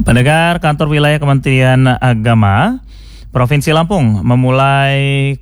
Pendengar, kantor wilayah Kementerian Agama Provinsi Lampung memulai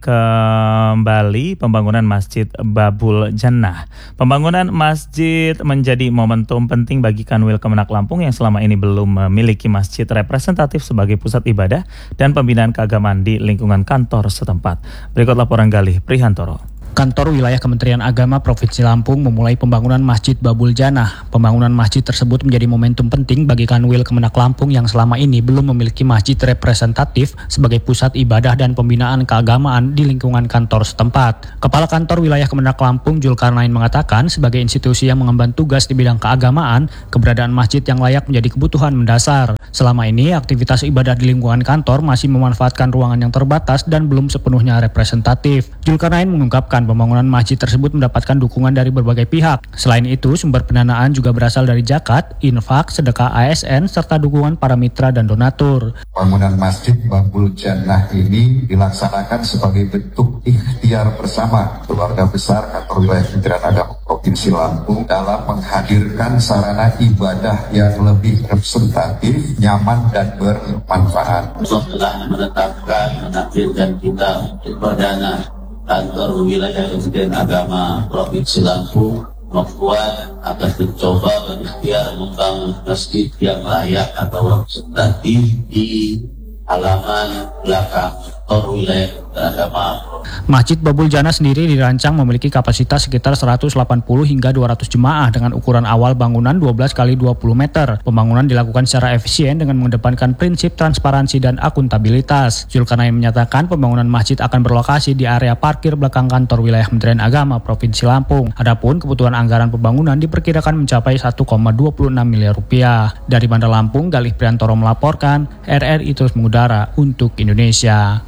kembali pembangunan Masjid Babul Jannah. Pembangunan masjid menjadi momentum penting bagi Kanwil Kemenak Lampung yang selama ini belum memiliki masjid representatif sebagai pusat ibadah dan pembinaan keagamaan di lingkungan kantor setempat. Berikut laporan Galih Prihantoro. Kantor Wilayah Kementerian Agama Provinsi Lampung memulai pembangunan Masjid Babul Jannah. Pembangunan masjid tersebut menjadi momentum penting bagi Kanwil Kemenak Lampung yang selama ini belum memiliki masjid representatif sebagai pusat ibadah dan pembinaan keagamaan di lingkungan kantor setempat. Kepala Kantor Wilayah Kemenak Lampung Zulkarnain mengatakan sebagai institusi yang mengemban tugas di bidang keagamaan, keberadaan masjid yang layak menjadi kebutuhan mendasar. Selama ini aktivitas ibadah di lingkungan kantor masih memanfaatkan ruangan yang terbatas dan belum sepenuhnya representatif. Zulkarnain mengungkapkan pembangunan masjid tersebut mendapatkan dukungan dari berbagai pihak. Selain itu, sumber pendanaan juga berasal dari zakat, infak, sedekah ASN, serta dukungan para mitra dan donatur. Pembangunan Masjid Babul Jannah ini dilaksanakan sebagai bentuk ikhtiar bersama keluarga besar Kantor Wilayah Kementerian Agama Provinsi Lampung dalam menghadirkan sarana ibadah yang lebih representatif, nyaman, dan bermanfaat. Allah telah menetapkan menakdirkan kita untuk perdana Kantor Wilayah Kementerian Agama Provinsi Lampung membuat akan mencoba berikhtiar membangun masjid yang layak atau representatif di halaman belakang Kantor Wilayah Kementerian Agama. Masjid Babul Jannah sendiri dirancang memiliki kapasitas sekitar 180 hingga 200 jemaah dengan ukuran awal bangunan 12 x 20 meter. Pembangunan dilakukan secara efisien dengan mengedepankan prinsip transparansi dan akuntabilitas. Zulkarnain menyatakan pembangunan masjid akan berlokasi di area parkir belakang Kantor Wilayah Kementerian Agama Provinsi Lampung. Adapun kebutuhan anggaran pembangunan diperkirakan mencapai 1,26 miliar rupiah. Dari Bandar Lampung, Galih Prihantoro melaporkan, RRI terus mengudara untuk Indonesia.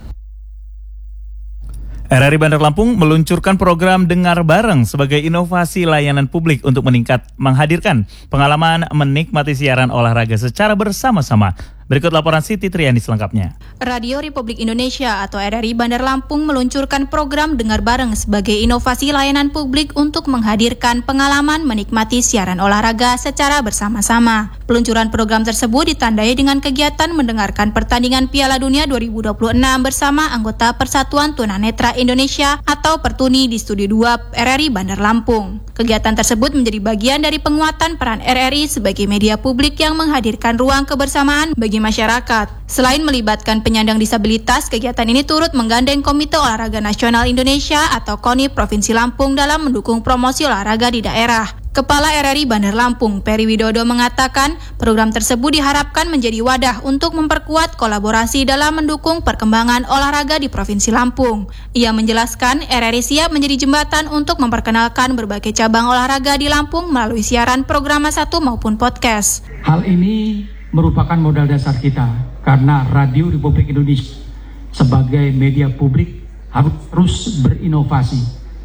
RRI Bandar Lampung meluncurkan program Dengar Bareng sebagai inovasi layanan publik untuk menghadirkan pengalaman menikmati siaran olahraga secara bersama-sama. Berikut laporan Siti Triani selengkapnya. Radio Republik Indonesia atau RRI Bandar Lampung meluncurkan program Dengar Bareng sebagai inovasi layanan publik untuk menghadirkan pengalaman menikmati siaran olahraga secara bersama-sama. Peluncuran program tersebut ditandai dengan kegiatan mendengarkan pertandingan Piala Dunia 2026 bersama anggota Persatuan Tunanetra Indonesia atau Pertuni di Studio 2 RRI Bandar Lampung. Kegiatan tersebut menjadi bagian dari penguatan peran RRI sebagai media publik yang menghadirkan ruang kebersamaan bagi masyarakat. Selain melibatkan penyandang disabilitas, kegiatan ini turut menggandeng Komite Olahraga Nasional Indonesia atau KONI Provinsi Lampung dalam mendukung promosi olahraga di daerah. Kepala RRI Bandar Lampung, Peri Widodo mengatakan, program tersebut diharapkan menjadi wadah untuk memperkuat kolaborasi dalam mendukung perkembangan olahraga di Provinsi Lampung. Ia menjelaskan, RRI siap menjadi jembatan untuk memperkenalkan berbagai cabang olahraga di Lampung melalui siaran program 1 maupun podcast. Hal ini merupakan modal dasar kita karena Radio Republik Indonesia sebagai media publik harus terus berinovasi.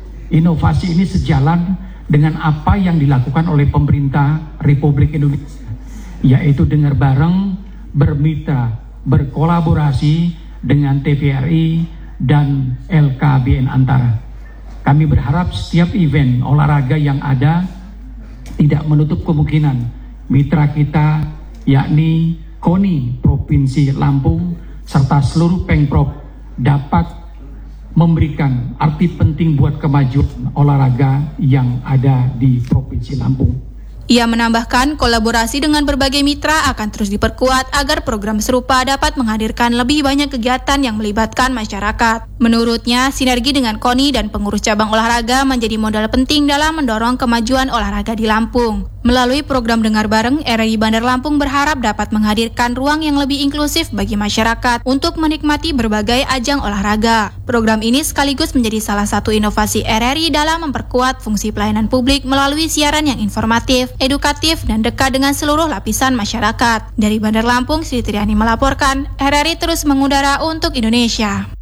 Inovasi ini sejalan dengan apa yang dilakukan oleh pemerintah Republik Indonesia, yaitu dengar bareng, bermitra, berkolaborasi dengan TVRI dan LKBN Antara. Kami berharap setiap event olahraga yang ada tidak menutup kemungkinan mitra kita yakni KONI Provinsi Lampung serta seluruh Pengprov dapat memberikan arti penting buat kemajuan olahraga yang ada di Provinsi Lampung. Ia menambahkan kolaborasi dengan berbagai mitra akan terus diperkuat agar program serupa dapat menghadirkan lebih banyak kegiatan yang melibatkan masyarakat. Menurutnya, sinergi dengan KONI dan pengurus cabang olahraga menjadi modal penting dalam mendorong kemajuan olahraga di Lampung. Melalui program Dengar Bareng, RRI Bandar Lampung berharap dapat menghadirkan ruang yang lebih inklusif bagi masyarakat untuk menikmati berbagai ajang olahraga. Program ini sekaligus menjadi salah satu inovasi RRI dalam memperkuat fungsi pelayanan publik melalui siaran yang informatif, edukatif, dan dekat dengan seluruh lapisan masyarakat. Dari Bandar Lampung, Siti Triani melaporkan, RRI terus mengudara untuk Indonesia.